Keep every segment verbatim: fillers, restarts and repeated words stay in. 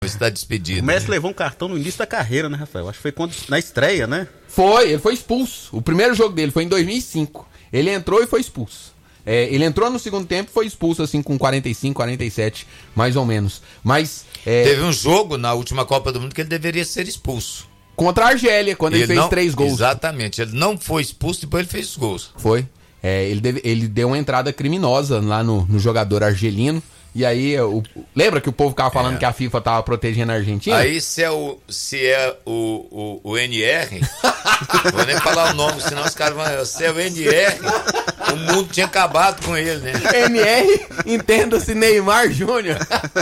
Está despedido. O Messi né? levou um cartão no início da carreira, né, Rafael? Acho que foi quando, na estreia, né? Foi, ele foi expulso. O primeiro jogo dele foi em dois mil e cinco. Ele entrou e foi expulso. É, ele entrou no segundo tempo e foi expulso assim com quarenta e cinco, quarenta e sete, mais ou menos. Mas é... teve um jogo na última Copa do Mundo que ele deveria ser expulso. Contra a Argélia, quando ele, ele fez não, três gols. Exatamente, ele não foi expulso, depois ele fez os gols. Foi. É, ele, deve, ele deu uma entrada criminosa lá no, no jogador argelino. E aí, o, lembra que o povo ficava falando é. que a FIFA tava protegendo a Argentina? Aí se é o, se é o, o, o N R, vou nem falar o nome, senão os caras vão, se é o N R, o mundo tinha acabado com ele, né? N R, entenda-se Neymar Júnior.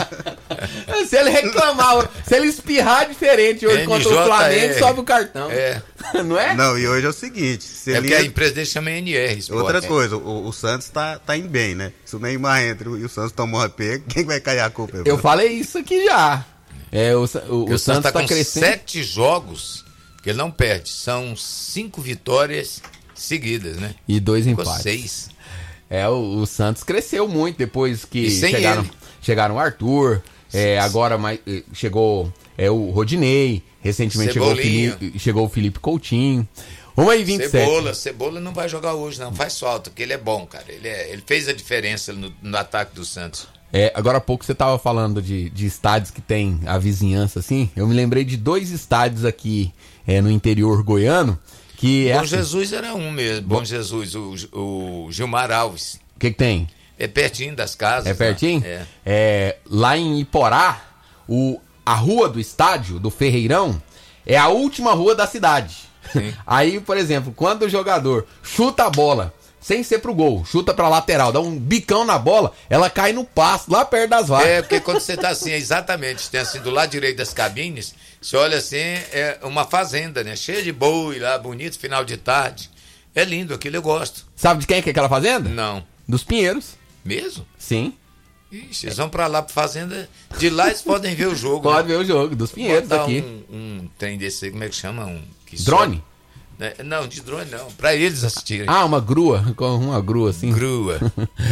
Se ele reclamar, se ele espirrar diferente hoje N J contra o Flamengo, sobe o cartão. É. Não é? Não, e hoje é o seguinte... Se é ele porque a empresa dele chama N R Sport. Outra coisa, o, o Santos tá, tá em bem, né? Se o Neymar entra e o Santos tomou uma pega, quem vai cair a culpa? Eu falei isso aqui já. É, o, o, o, o Santos tá, tá com crescendo. Sete jogos que ele não perde. São cinco vitórias seguidas, né? E dois Ficou empates. Seis. É, o, o Santos cresceu muito depois que chegaram, chegaram o Arthur, é, agora mais, chegou é, o Rodinei, recentemente chegou o, Felipe, chegou o Felipe Coutinho. uma e vinte e sete. Cebola, Cebola não vai jogar hoje, não. Faz falta, porque ele é bom, cara. Ele, é, ele fez a diferença no, no ataque do Santos. É, agora há pouco você estava falando de, de estádios que tem a vizinhança, assim. Eu me lembrei de dois estádios aqui é, no interior goiano. Que é Bom assim. Jesus era um mesmo. Bom, Bom Jesus, o, o Gilmar Alves. O que, que tem? É pertinho das casas. É pertinho? É. É, lá em Iporá, o, a rua do estádio, do Ferreirão, é a última rua da cidade. Sim. Aí, por exemplo, quando o jogador chuta a bola, sem ser pro gol, chuta pra lateral, dá um bicão na bola, ela cai no pasto, lá perto das vagas. É, porque quando você tá assim, exatamente, tem assim, do lado direito das cabines, você olha assim, é uma fazenda, né? Cheia de boi lá, bonito, final de tarde. É lindo, aquilo eu gosto. Sabe de quem é que é aquela fazenda? Não. Dos Pinheiros. Mesmo? Sim. Ixi, eles vão pra lá pra fazenda, de lá eles podem ver o jogo. Pode né? ver o jogo, dos Pinheiros aqui. Um, um trem desse aí, como é que chama? Um, que drone? Sobe. Não, de drone não, pra eles assistirem. Ah, uma grua, uma grua assim. Grua.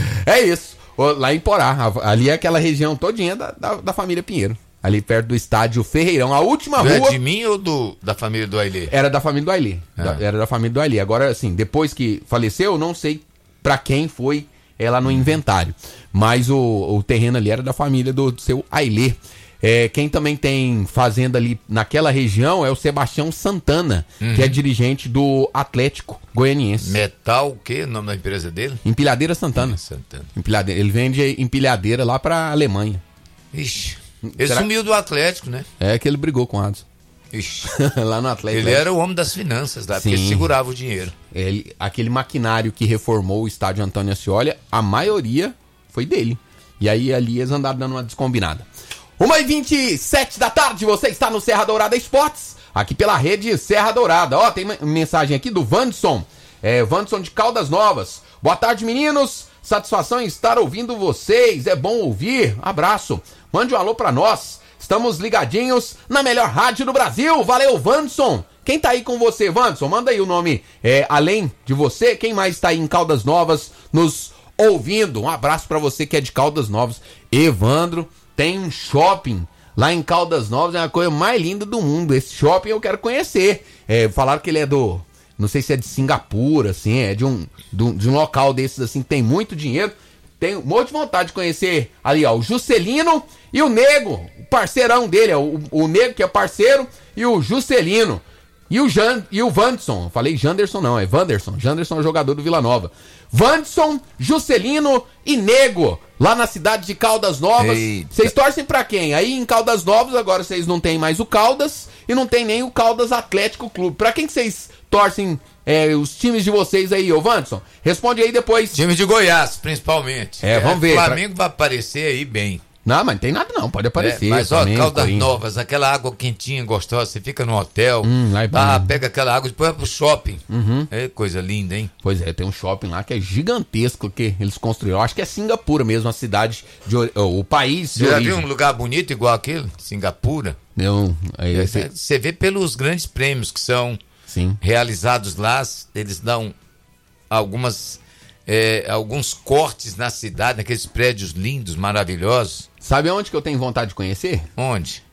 É isso, lá em Porá, ali é aquela região todinha da, da, da família Pinheiro. Ali perto do estádio Ferreirão, a última do rua... É de mim ou do, da família do Ailê? Era da família do Ailê, ah. da, era da família do Ailê. Agora, assim, depois que faleceu, eu não sei pra quem foi ela no inventário. Mas o, o terreno ali era da família do, do seu Ailê. É, quem também tem fazenda ali naquela região é o Sebastião Santana, uhum. que é dirigente do Atlético Goianiense. Metal, o que? O nome da empresa dele? Empilhadeira Santana. Hum, Santana. Empilhadeira. Ele vende empilhadeira lá pra Alemanha. Ixi. Ele Será? sumiu do Atlético, né? É que ele brigou com o Adson. Ixi. Lá no Atlético. Ele era o homem das finanças lá, Sim. porque ele segurava o dinheiro. Ele, aquele maquinário que reformou o estádio Antônio Ascioli, a maioria foi dele. E aí ali eles andaram dando uma descombinada. uma e vinte e sete da tarde, você está no Serra Dourada Esportes, aqui pela rede Serra Dourada. Ó, tem mensagem aqui do Vandson, é, Vandson de Caldas Novas. Boa tarde, meninos. Satisfação em estar ouvindo vocês, é bom ouvir. Abraço. Mande um alô pra nós. Estamos ligadinhos na melhor rádio do Brasil. Valeu, Vandson. Quem tá aí com você, Vandson? Manda aí o nome, é, além de você, quem mais tá aí em Caldas Novas nos ouvindo? Um abraço pra você que é de Caldas Novas. Evandro, tem um shopping lá em Caldas Novas, é a coisa mais linda do mundo. Esse shopping eu quero conhecer. É, falaram que ele é do... Não sei se é de Singapura, assim, é de um, de um, de um local desses, assim, que tem muito dinheiro. Tenho um monte de vontade de conhecer ali, ó, o Juscelino e o Nego, o parceirão dele, ó, o, o Nego que é parceiro e o Juscelino. E o, Jan, e o Vandson, falei Janderson não, é Vanderson, Janderson é o jogador do Vila Nova. Vandson, Juscelino e Nego, lá na cidade de Caldas Novas. Vocês torcem pra quem? Aí em Caldas Novas, agora vocês não tem mais o Caldas e não tem nem o Caldas Atlético Clube. Pra quem que vocês torcem é, os times de vocês aí, ô Vandson? Responde aí depois. Time de Goiás, principalmente. É, vamos ver. O Flamengo pra... vai aparecer aí bem. Não, mas não tem nada não, pode aparecer. É, mas ó, Flamengo, Caldas Corinthians. Novas, aquela água quentinha, gostosa, você fica no hotel, hum, lá é ah, pega aquela água, depois vai pro shopping. Uhum. É coisa linda, hein? Pois é, tem um shopping lá que é gigantesco que eles construíram. Acho que é Singapura mesmo, a cidade, de, o país de Você já origem. viu um lugar bonito igual aquele? Singapura? Não, aí é, você... você vê pelos grandes prêmios que são Sim. realizados lá, eles dão algumas, é, alguns cortes na cidade, naqueles prédios lindos, maravilhosos. Sabe onde que eu tenho vontade de conhecer? Onde?